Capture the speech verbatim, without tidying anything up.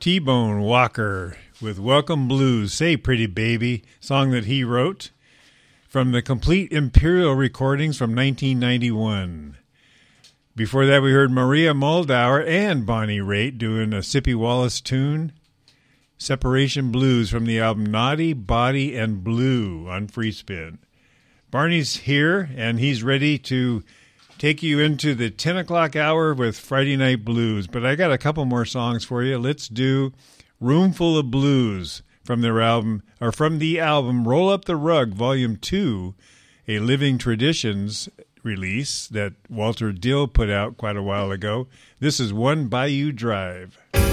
T-Bone Walker with Welcome Blues, Say Pretty Baby, song that he wrote from the Complete Imperial recordings from nineteen ninety-one. Before that, we heard Maria Muldaur and Bonnie Raitt doing a Sippy Wallace tune, Separation Blues, from the album Naughty, Body, and Blue on Free Spin. Barney's here, and he's ready to take you into the ten o'clock hour with Friday Night Blues. But I got a couple more songs for you. Let's do Roomful of Blues from their album, or from the album Roll Up the Rug, Volume two, a Living Traditions release that Walter Dill put out quite a while ago. This is One Bayou Drive.